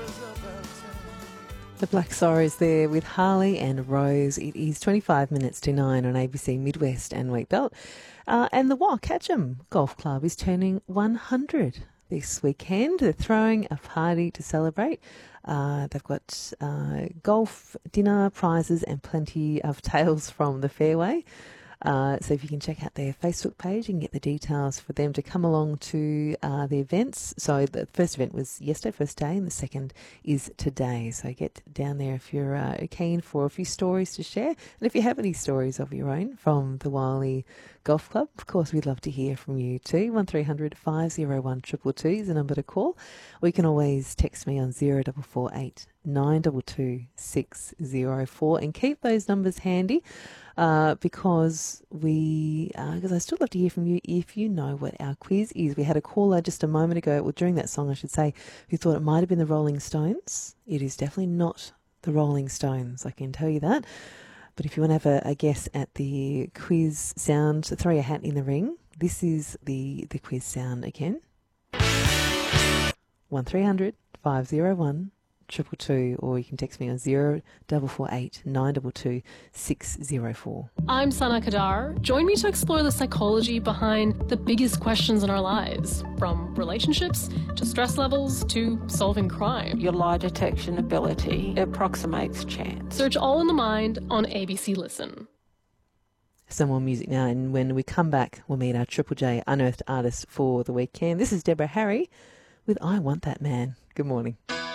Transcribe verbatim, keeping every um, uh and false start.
The Black Sorrows there with Harley and Rose. It is twenty-five minutes to nine on A B C Midwest and Wheatbelt. Uh, and the Wycatcham Golf Club is turning one hundred this weekend. They're throwing a party to celebrate. Uh, they've got uh, golf, dinner, prizes and plenty of tales from the fairway. Uh, so if you can check out their Facebook page, you can get the details for them to come along to uh, the events. So the first event was yesterday, first day, and the second is today. So get down there if you're uh, keen for a few stories to share. And if you have any stories of your own from the Wiley Golf Club, of course, we'd love to hear from you too. one three hundred five oh one two two two is the number to call. Or you can always text me on zero four four eight nine two two six zero four and keep those numbers handy. Uh, because we, because uh, I still love to hear from you if you know what our quiz is. We had a caller just a moment ago, well, during that song, I should say, who thought it might have been the Rolling Stones. It is definitely not the Rolling Stones, I can tell you that. But if you want to have a, a guess at the quiz sound, throw your hat in the ring. This is the, the quiz sound again. one three hundred five oh one Triple two, or you can text me on zero double four eight nine two two six zero four. I'm Sana Kadar. Join me to explore the psychology behind the biggest questions in our lives, from relationships to stress levels to solving crime. Your lie detection ability approximates chance. Search All in the Mind on A B C Listen. Some more music now, and when we come back, we'll meet our Triple J Unearthed artist for the weekend. This is Deborah Harry with I Want That Man. Good morning.